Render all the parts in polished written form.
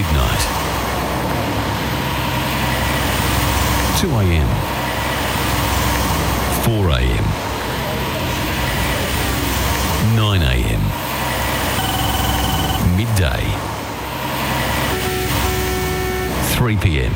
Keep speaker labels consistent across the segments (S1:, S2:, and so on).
S1: midnight. 2 a.m. 4 a.m. 9 a.m. Midday. 3 p.m.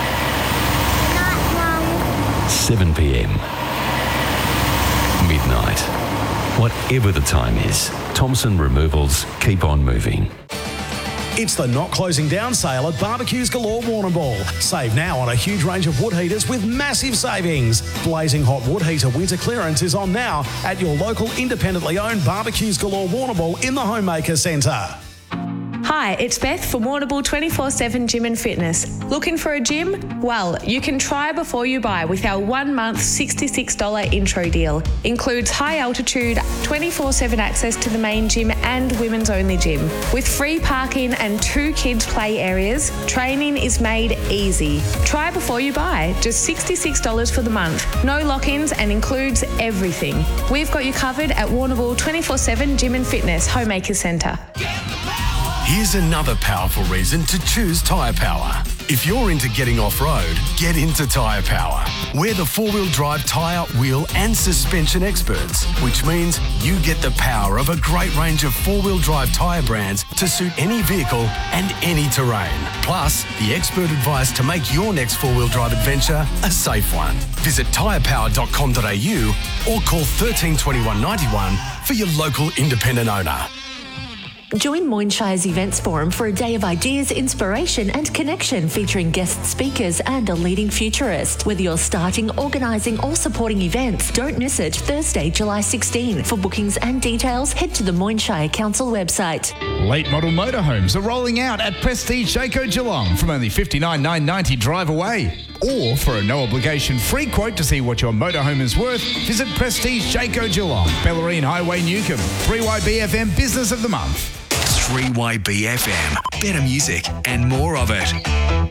S1: 7 p.m. Midnight. Whatever the time is, Thompson Removals keep on moving.
S2: It's the not closing down sale at Barbecues Galore Warrnambool. Save now on a huge range of wood heaters with massive savings. Blazing hot wood heater winter clearance is on now at your local independently owned Barbecues Galore Warrnambool in the Homemaker Centre.
S3: Hi, it's Beth from Warrnambool 24/7 Gym and Fitness. Looking for a gym? Well, you can try before you buy with our 1 month $66 intro deal. Includes high altitude, 24/7 access to the main gym and women's only gym. With free parking and 2 kids play areas, training is made easy. Try before you buy, just $66 for the month. No lock-ins and includes everything. We've got you covered at Warrnambool 24/7 Gym and Fitness, Homemaker Centre.
S4: Here's another powerful reason to choose Tyre Power. If you're into getting off-road, get into Tyre Power. We're the 4-wheel drive tyre, wheel and suspension experts, which means you get the power of a great range of 4-wheel drive tyre brands to suit any vehicle and any terrain. Plus, the expert advice to make your next 4-wheel drive adventure a safe one. Visit tyrepower.com.au or call 13 21 91 for your local independent owner.
S5: Join Moynshire's Events Forum for a day of ideas, inspiration and connection featuring guest speakers and a leading futurist. Whether you're starting, organising or supporting events, don't miss it Thursday, July 16. For bookings and details, head to the Moynshire Council website.
S6: Late model motorhomes are rolling out at Prestige Jayco Geelong from only $59,990 drive away. Or for a no-obligation free quote to see what your motorhome is worth, visit Prestige Jayco Geelong, Bellarine Highway, Newcomb. 3YBFM Business of the Month.
S7: 3YBFM. Better music and more of it.